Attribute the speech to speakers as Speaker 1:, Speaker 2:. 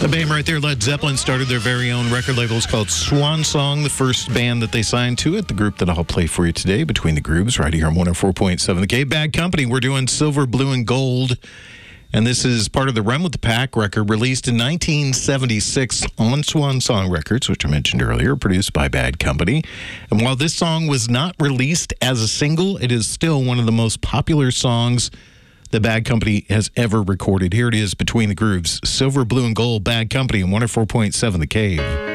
Speaker 1: The band right there, Led Zeppelin, started their very own record label. It's called Swan Song, the first band that they signed to it. The group that I'll play for you today, Between the Grooves, right here on 104.7 The Cave. Bad Company, we're doing Silver, Blue, and Gold. And this is part of the Run with the Pack record, released in 1976 on Swan Song Records, which I mentioned earlier, produced by Bad Company. And while this song was not released as a single, it is still one of the most popular songs the Bad Company has ever recorded. Here it is, Between the Grooves, Silver, Blue, and Gold, Bad Company, on 104.7 The Cave.